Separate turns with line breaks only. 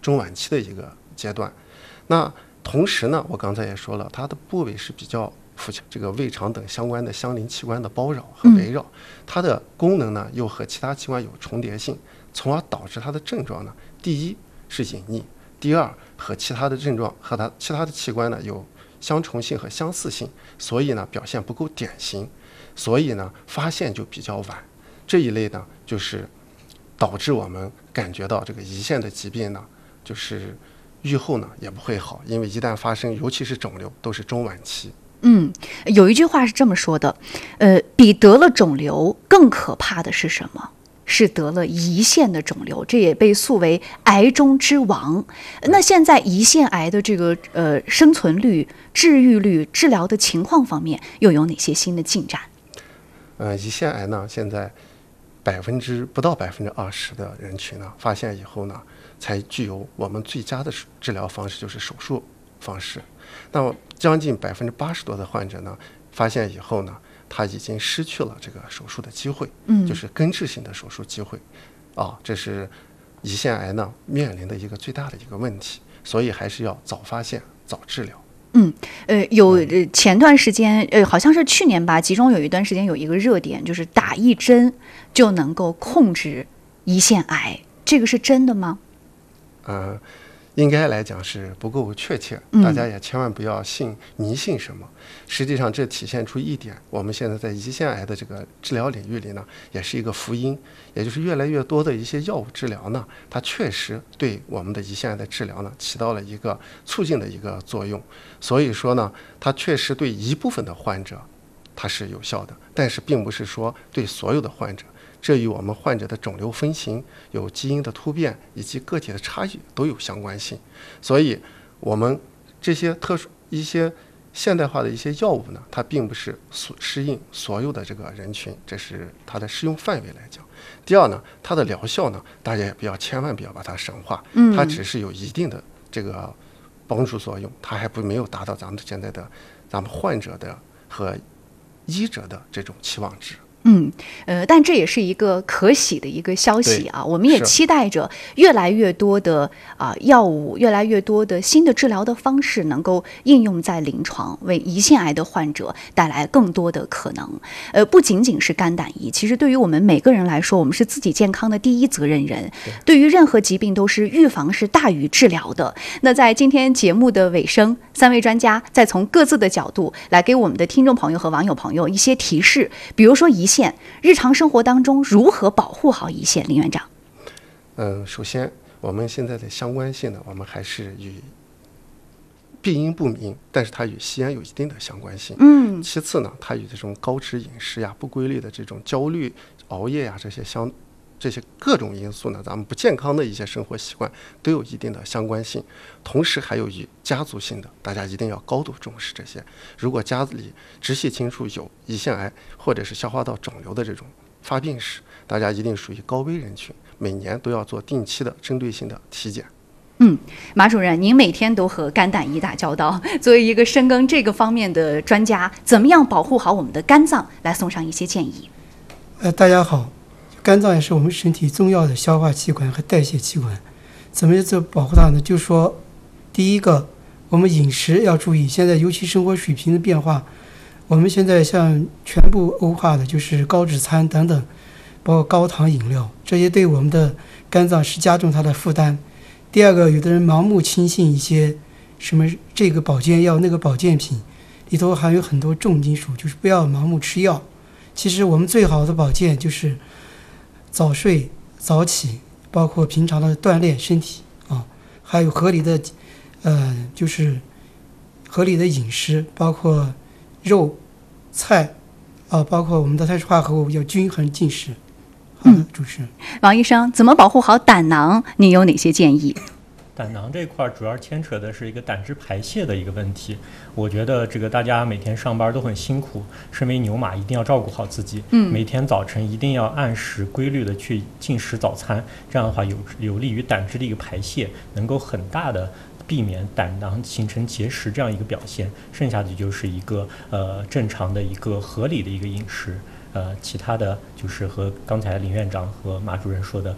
中晚期的一个阶段。那同时呢，我刚才也说了，它的部位是比较腹腔这个胃肠等相关的相邻器官的包绕和围绕，它的功能呢又和其他器官有重叠性，从而导致它的症状呢，第一是隐匿，第二和其他的症状和它其他的器官呢有相重性和相似性，所以呢表现不够典型，所以呢发现就比较晚。这一类呢就是导致我们感觉到这个胰腺的疾病呢，就是预后呢也不会好，因为一旦发生，尤其是肿瘤，都是中晚期。
有一句话是这么说的，比得了肿瘤更可怕的是什么？是得了胰腺的肿瘤，这也被诉为癌中之王。那现在胰腺癌的这个生存率、治愈率、治疗的情况方面，又有哪些新的进展？
胰腺癌呢，现在不到20%的人群呢，发现以后呢，才具有我们最佳的治疗方式，就是手术方式。那么将近80%多的患者呢，发现以后呢，他已经失去了这个手术的机会，就是根治性的手术机会，这是胰腺癌呢面临的一个最大的一个问题，所以还是要早发现、早治疗。
前段时间，好像是去年吧，其中有一段时间有一个热点，就是打一针就能够控制胰腺癌，这个是真的吗？
应该来讲是不够确切，大家也千万不要迷信什么。实际上这体现出一点，我们现在在胰腺癌的这个治疗领域里呢，也是一个福音，也就是越来越多的一些药物治疗呢，它确实对我们的胰腺癌的治疗呢起到了一个促进的一个作用。所以说呢，它确实对一部分的患者它是有效的，但是并不是说对所有的患者。这与我们患者的肿瘤分型、有基因的突变以及个体的差异都有相关性，所以我们这些特殊一些现代化的一些药物呢，它并不是适应所有的这个人群，这是它的适用范围来讲。第二呢，它的疗效呢，大家也千万不要把它神化，它只是有一定的这个帮助作用，它还没有达到咱们患者的和医者的这种期望值。
但这也是一个可喜的一个消息啊！我们也期待着越来越多的药物，越来越多的新的治疗的方式能够应用在临床，为胰腺癌的患者带来更多的可能。不仅仅是肝胆胰，其实对于我们每个人来说，我们是自己健康的第一责任人。对于任何疾病，都是预防是大于治疗的。那在今天节目的尾声，三位专家再从各自的角度来给我们的听众朋友和网友朋友一些提示，比如说胰腺。日常生活当中如何保护好胰腺？林院长。
首先我们现在的相关性呢，我们还是与病因不明，但是它与吸烟有一定的相关性。其次呢，它与这种高脂饮食呀、不规律的这种焦虑、熬夜呀这些各种因素呢，咱们不健康的一些生活习惯都有一定的相关性。同时还有与家族性的，大家一定要高度重视这些。如果家里直系亲属有胰腺癌或者是消化道肿瘤的这种发病史，大家一定属于高危人群，每年都要做定期的针对性的体检。
马主任，您每天都和肝胆胰打交道，作为一个深耕这个方面的专家，怎么样保护好我们的肝脏？来送上一些建议。
大家好。肝脏也是我们身体重要的消化器官和代谢器官，怎么保护它呢？就是说，第一个，我们饮食要注意，现在尤其生活水平的变化，我们现在像全部欧化的，就是高脂餐等等，包括高糖饮料，这些对我们的肝脏是加重它的负担。第二个，有的人盲目轻信一些什么这个保健药那个保健品，里头含有很多重金属，就是不要盲目吃药。其实我们最好的保健就是早睡早起，包括平常的锻炼身体还有合理的就是合理的饮食，包括肉菜包括我们的碳水化合物要均衡进食。好的，主持人。
王医生，怎么保护好胆囊？您有哪些建议？
胆囊这块主要牵扯的是一个胆汁排泄的一个问题。我觉得这个大家每天上班都很辛苦，身为牛马一定要照顾好自己。每天早晨一定要按时规律的去进食早餐，这样的话有利于胆汁的一个排泄，能够很大的避免胆囊形成结石这样一个表现。剩下的就是一个正常的一个合理的一个饮食。其他的就是和刚才林院长和马主任说的